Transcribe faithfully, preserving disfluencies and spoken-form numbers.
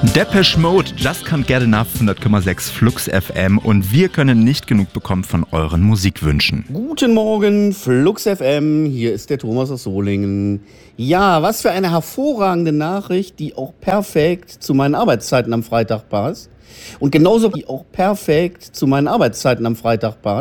Depeche Mode, Just Can't Get Enough, hundert Komma sechs Flux F M, und wir können nicht genug bekommen von euren Musikwünschen. Guten Morgen, Flux F M, hier ist der Thomas aus Solingen. Ja, was für eine hervorragende Nachricht, die auch perfekt zu meinen Arbeitszeiten am Freitag passt. Und genauso die auch perfekt zu meinen Arbeitszeiten am Freitag passt.